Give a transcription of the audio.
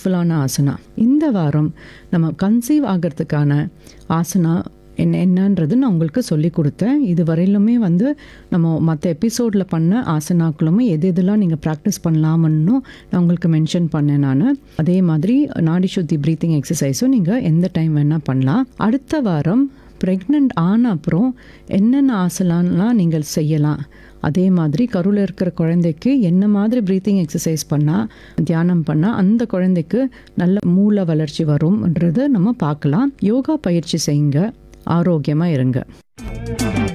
யூஸ்ஃபுல்லான ஆசனா. இந்த வாரம் நம்ம கன்சீவ் ஆகிறதுக்கான ஆசனா என்னன்றது நான் உங்களுக்கு சொல்லி கொடுத்தேன். இது வரையிலுமே நம்ம மற்ற எபிசோடில் பண்ண ஆசனாக்களுமே எதெல்லாம் நீங்கள் ப்ராக்டிஸ் பண்ணலாமன்னு நான் உங்களுக்கு மென்ஷன் பண்ணேன். நான் அதே மாதிரி நாடி சுத்தி ப்ரீத்திங் எக்ஸசைஸும் நீங்கள் எந்த டைம் வேணால் பண்ணலாம். அடுத்த வாரம் ப்ரெக்னென்ட் ஆன அப்புறம் என்னென்ன ஆசனாலாம் நீங்கள் செய்யலாம், அதே மாதிரி கருவில் இருக்கிற குழந்தைக்கு என்ன மாதிரி ப்ரீத்திங் எக்ஸசைஸ் பண்ணால், தியானம் பண்ணால் அந்த குழந்தைக்கு நல்ல மூளை வளர்ச்சி வரும்ன்றது நம்ம பார்க்கலாம். யோகா பயிற்சி செய்யுங்க, ஆரோக்கியமாக இருங்க.